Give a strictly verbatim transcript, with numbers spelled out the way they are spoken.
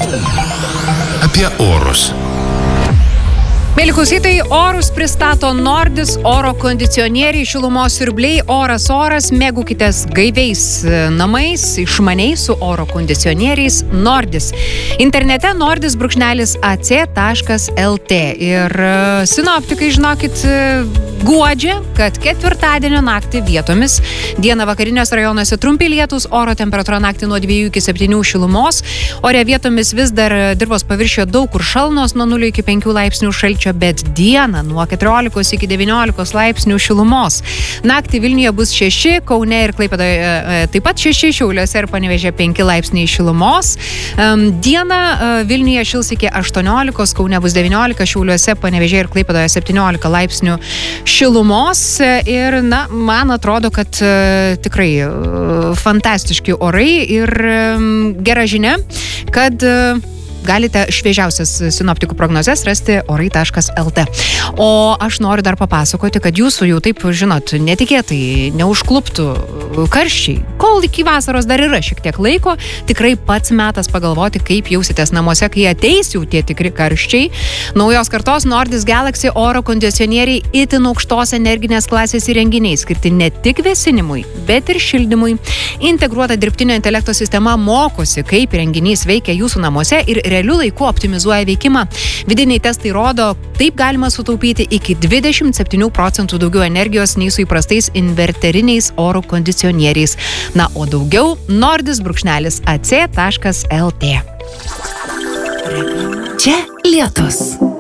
Apie orus. Mėly klausytojai, orus pristato Nordis, oro kondicionieriai, šilumos siurbliai, oras oras, mėgaukitės gaiviais namais, išmaniais su oro kondicionieriais Nordis. Internete nordis brūkšnelis ac taškas lt. Ir sinoptikai, žinokit, guodžia, kad ketvirtadienio naktį vietomis, dieną vakariniuose rajonuose trumpi lietus, oro temperatūra naktį nuo dviejų iki septynių šilumos, ore vietomis vis dar dirvos paviršiuje daug kur šalnos nuo nulio iki penkių laipsnių šalčio, bet dieną nuo keturiolikos iki devyniolikos laipsnių šilumos. Naktį Vilniuje bus šeši, Kaune ir Klaipėdoje taip pat šeši, Šiauliuose ir Panevėžyje penki laipsniai šilumos. Dieną Vilniuje šils iki aštuoniolikos, Kaune bus devyniolika, Šiauliuose, Panevėžyje ir Klaipėdoje septyniolika laipsnių šilumos. Ir, na, man atrodo, kad tikrai fantastiški orai ir gera žinia, kad galite šviežiausias sinoptikų prognozes rasti orai taškas lt. O aš noriu dar papasakoti, kad jūsų jau taip, žinot, netikėtai neužkluptų karščiai. Kol iki vasaros dar yra šiek tiek laiko, tikrai pats metas pagalvoti, kaip jausitės namuose, kai ateis jau tie tikri karščiai. Naujos kartos Nordis Galaxy oro kondicionieriai itin aukštos energinės klasės įrenginiai, skirti ne tik vėsinimui, bet ir šildymui. Integruota dirbtinio intelekto sistema mokosi, kaip įrenginys veikia jūsų namuose ir realiu laiku optimizuoja veikimą. Vidiniai testai rodo, taip galima sutaupyti iki dvidešimt septynių procentų daugiau energijos nei su įprastais inverteriniais oro kondicionieriais. Na, o daugiau nordis brūkšnelis ac taškas lt. Čia lietus.